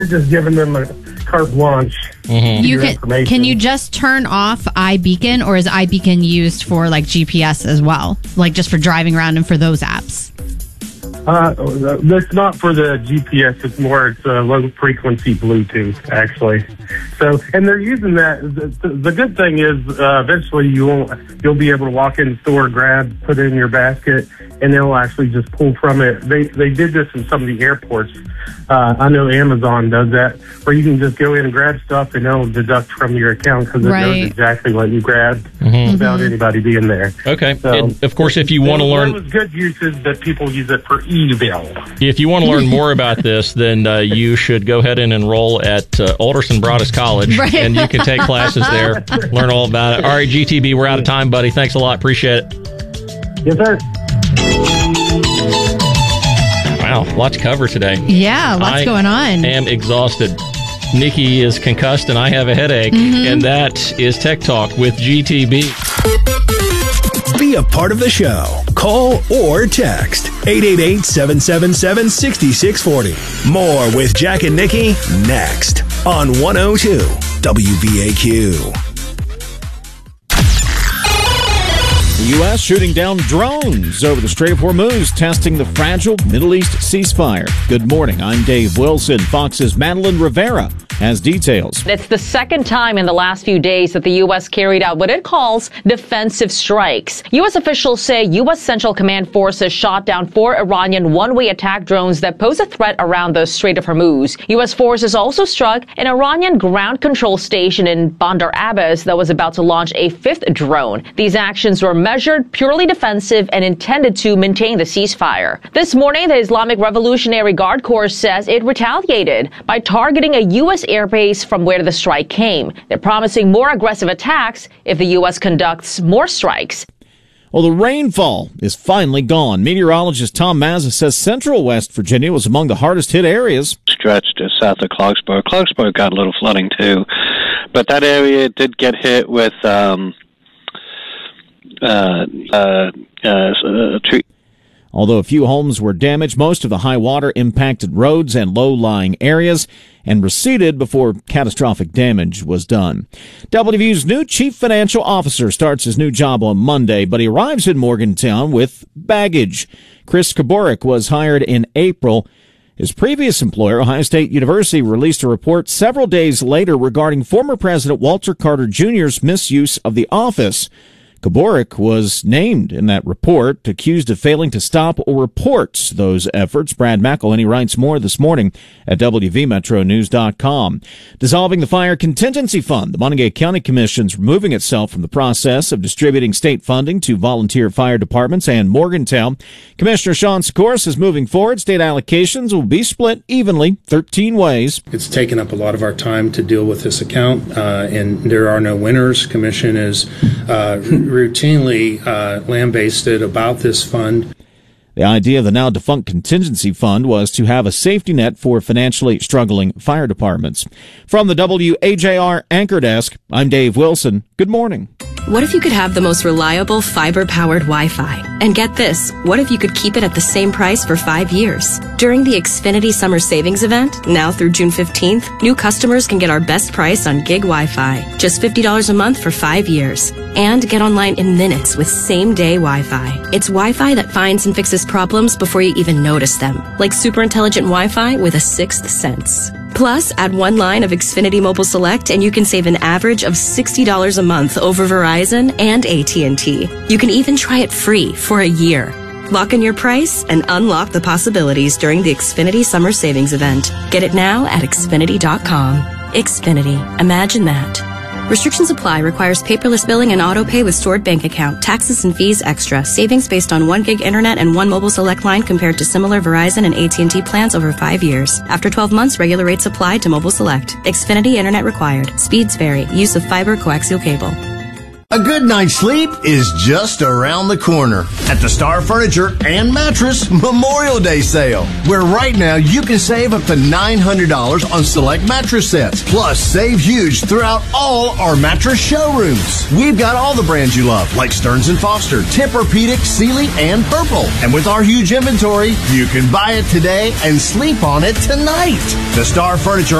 just giving them a carte blanche. Mm-hmm. Can you just turn off iBeacon, or is iBeacon used for like GPS as well, like just for driving around and for those apps? That's not for the GPS. It's low frequency Bluetooth, actually. So, and they're using that. The good thing is, eventually you'll be able to walk in the store, grab, put it in your basket, and they'll actually just pull from it. They did this in some of the airports. I know Amazon does that, where you can just go in and grab stuff, and they'll deduct from your account because it knows exactly what you grabbed without anybody being there. Okay. So, and of course, if you want to learn, there was good uses, but people use it for evil. If you want to learn more about this, then you should go ahead and enroll at Alderson Broaddus College, and you can take classes there, learn all about it. All right, GTB, we're out of time, buddy. Thanks a lot. Appreciate it. Yes, sir. Wow, lots to cover today. Yeah, lots going on. I am exhausted. Nikki is concussed, and I have a headache. And that is Tech Talk with GTB. Be a part of the show. Call or text 888-777-6640. More with Jack and Nikki next on 102 WVAQ. The U.S. shooting down drones over the Strait of Hormuz, testing the fragile Middle East ceasefire. Good morning. I'm Dave Wilson. Fox's Madeline Rivera has details. It's the second time in the last few days that the U.S. carried out what it calls defensive strikes. U.S. officials say U.S. Central Command forces shot down 4 Iranian one-way attack drones that pose a threat around the Strait of Hormuz. U.S. forces also struck an Iranian ground control station in Bandar Abbas that was about to launch a 5th drone. These actions were measured, purely defensive, and intended to maintain the ceasefire. This morning, the Islamic Revolutionary Guard Corps says it retaliated by targeting a U.S. airbase from where the strike came. They're promising more aggressive attacks if the U.S. conducts more strikes. Well, the rainfall is finally gone. Meteorologist Tom Mazza says central West Virginia was among the hardest hit areas. Stretched south of Clarksburg. Clarksburg got a little flooding too, but that area did get hit with tree. Although a few homes were damaged, most of the high water impacted roads and low-lying areas and receded before catastrophic damage was done. WVU's new chief financial officer starts his new job on Monday, but he arrives in Morgantown with baggage. Chris Kaborik was hired in April. His previous employer, Ohio State University, released a report several days later regarding former President Walter Carter Jr.'s misuse of the office. Kaborik was named in that report, accused of failing to stop or report those efforts. Brad McElhenney writes more this morning at WVMetroNews.com. Dissolving the Fire Contingency Fund. The Montague County Commission's removing itself from the process of distributing state funding to volunteer fire departments and Morgantown. Commissioner Sean Sikoris is moving forward. State allocations will be split evenly, 13 ways. It's taken up a lot of our time to deal with this account, and there are no winners. Commission is routinely lambasted about this fund. The idea of the now defunct contingency fund was to have a safety net for financially struggling fire departments. From the WAJR Anchor Desk, I'm Dave Wilson. Good morning. What if you could have the most reliable fiber-powered Wi-Fi? And get this, what if you could keep it at the same price for 5 years? During the Xfinity Summer Savings Event, now through June 15th, new customers can get our best price on gig Wi-Fi. Just $50 a month for 5 years. And get online in minutes with same-day Wi-Fi. It's Wi-Fi that finds and fixes problems before you even notice them. Like super intelligent Wi-Fi with a sixth sense. Plus, add one line of Xfinity Mobile Select and you can save an average of $60 a month over Verizon and AT&T. You can even try it free for a year. Lock in your price and unlock the possibilities during the Xfinity Summer Savings Event. Get it now at Xfinity.com. Xfinity. Imagine that. Restrictions apply. Requires paperless billing and auto pay with stored bank account. Taxes and fees extra. Savings based on 1 gig internet and 1 mobile select line compared to similar Verizon and AT&T plans over 5 years. After 12 months, regular rates apply to mobile select. Xfinity internet required. Speeds vary. Use of fiber coaxial cable. A good night's sleep is just around the corner at the Star Furniture and Mattress Memorial Day sale, where right now you can save up to $900 on select mattress sets, plus save huge throughout all our mattress showrooms. We've got all the brands you love, like Stearns & Foster, Tempur-Pedic, Sealy, and Purple. And with our huge inventory, you can buy it today and sleep on it tonight. The Star Furniture